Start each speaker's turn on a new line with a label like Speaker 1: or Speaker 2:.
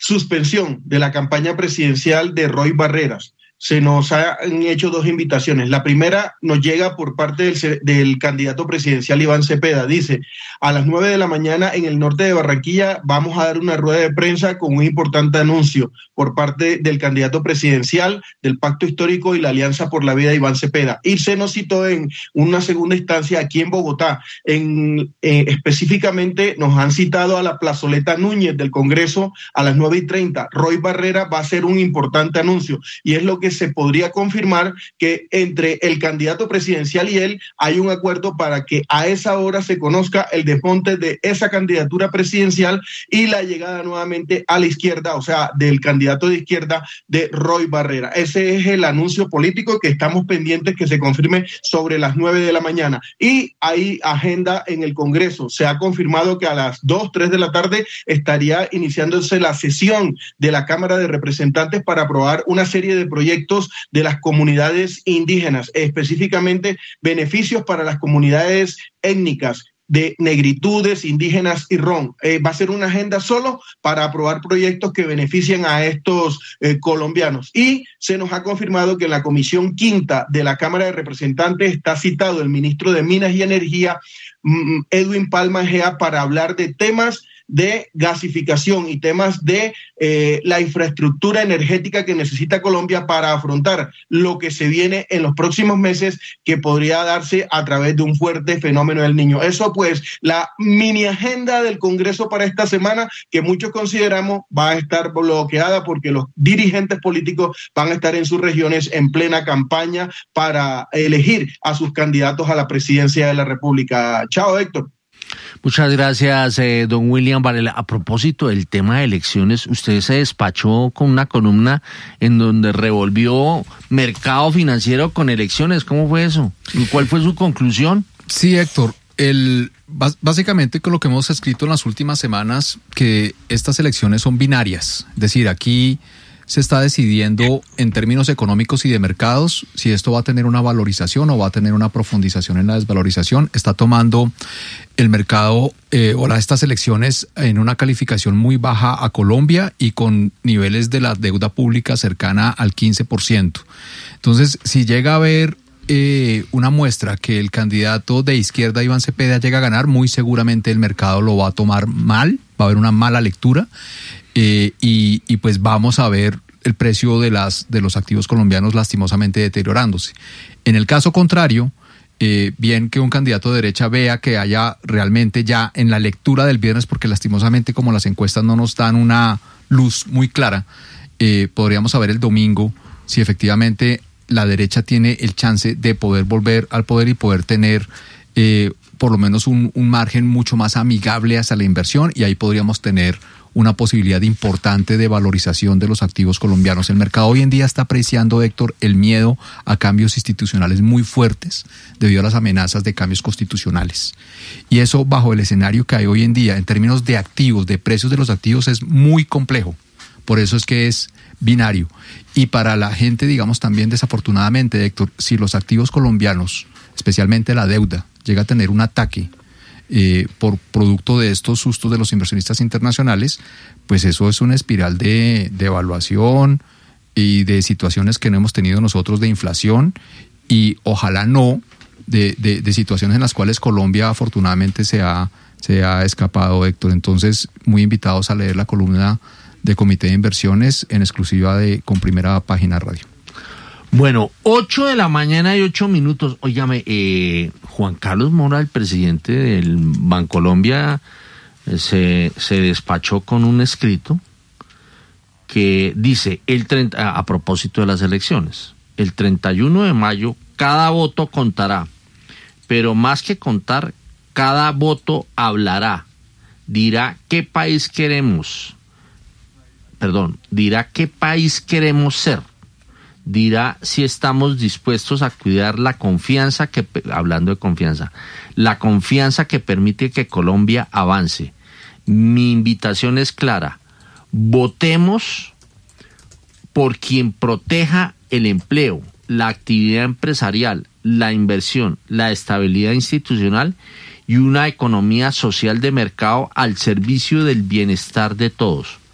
Speaker 1: suspensión de la campaña presidencial de Roy Barreras. Se nos han hecho 2 invitaciones. La primera nos llega por parte del candidato presidencial Iván Cepeda. Dice, a las 9 de la mañana en el norte de Barranquilla vamos a dar una rueda de prensa con un importante anuncio por parte del candidato presidencial del Pacto Histórico y la Alianza por la Vida, Iván Cepeda. Y se nos citó en una segunda instancia aquí en Bogotá. Específicamente nos han citado a la plazoleta Núñez del Congreso a las 9:30. Roy Barrera va a hacer un importante anuncio y es lo que se podría confirmar, que entre el candidato presidencial y él hay un acuerdo para que a esa hora se conozca el desmonte de esa candidatura presidencial y la llegada nuevamente a la izquierda, o sea, del candidato de izquierda de Roy Barrera. Ese es el anuncio político que estamos pendientes que se confirme sobre las 9 de la mañana. Y hay agenda en el Congreso. Se ha confirmado que a las 2, 3 de la tarde estaría iniciándose la sesión de la Cámara de Representantes para aprobar una serie de proyectos de las comunidades indígenas, específicamente beneficios para las comunidades étnicas de negritudes, indígenas y ron. Va a ser una agenda solo para aprobar proyectos que beneficien a estos colombianos. Y se nos ha confirmado que en la Comisión Quinta de la Cámara de Representantes está citado el ministro de Minas y Energía, Edwin Palma Ejea, para hablar de temas de gasificación y temas de la infraestructura energética que necesita Colombia para afrontar lo que se viene en los próximos meses, que podría darse a través de un fuerte fenómeno del Niño. Eso pues, la mini agenda del Congreso para esta semana, que muchos consideramos va a estar bloqueada porque los dirigentes políticos van a estar en sus regiones en plena campaña para elegir a sus candidatos a la presidencia de la República. Chao, Héctor.
Speaker 2: Muchas gracias, don William Varela. A propósito del tema de elecciones, usted se despachó con una columna en donde revolvió mercado financiero con elecciones. ¿Cómo fue eso? ¿Y cuál fue su conclusión?
Speaker 3: Sí, Héctor. Básicamente con lo que hemos escrito en las últimas semanas, que estas elecciones son binarias. Es decir, aquí se está decidiendo en términos económicos y de mercados si esto va a tener una valorización o va a tener una profundización en la desvalorización. Está tomando el mercado estas elecciones en una calificación muy baja a Colombia y con niveles de la deuda pública cercana al 15%. Entonces, si llega a haber una muestra que el candidato de izquierda, Iván Cepeda, llega a ganar, muy seguramente el mercado lo va a tomar mal, va a haber una mala lectura. Y pues vamos a ver el precio de los activos colombianos lastimosamente deteriorándose. En el caso contrario, bien que un candidato de derecha vea que haya realmente ya en la lectura del viernes, porque lastimosamente como las encuestas no nos dan una luz muy clara, podríamos saber el domingo si efectivamente la derecha tiene el chance de poder volver al poder y poder tener por lo menos un margen mucho más amigable hacia la inversión, y ahí podríamos tener una posibilidad importante de valorización de los activos colombianos. El mercado hoy en día está apreciando, Héctor, el miedo a cambios institucionales muy fuertes debido a las amenazas de cambios constitucionales. Y eso, bajo el escenario que hay hoy en día, en términos de activos, de precios de los activos, es muy complejo. Por eso es que es binario. Y para la gente, digamos, también desafortunadamente, Héctor, si los activos colombianos, especialmente la deuda, llega a tener un ataque por producto de estos sustos de los inversionistas internacionales, pues eso es una espiral de evaluación y de situaciones que no hemos tenido nosotros de inflación, y ojalá no de situaciones en las cuales Colombia afortunadamente se ha escapado, Héctor. Entonces, muy invitados a leer la columna de Comité de Inversiones en exclusiva con Primera Página Radio.
Speaker 2: Bueno, 8 de la mañana y 8 minutos. Óigame, Juan Carlos Mora, el presidente del Bancolombia, se despachó con un escrito que dice, a propósito de las elecciones, el 31 de mayo cada voto contará, pero más que contar, cada voto hablará, dirá qué país queremos ser. Dirá si estamos dispuestos a cuidar la confianza hablando de confianza, la confianza que permite que Colombia avance. Mi invitación es clara: votemos por quien proteja el empleo, la actividad empresarial, la inversión, la estabilidad institucional y una economía social de mercado al servicio del bienestar de todos.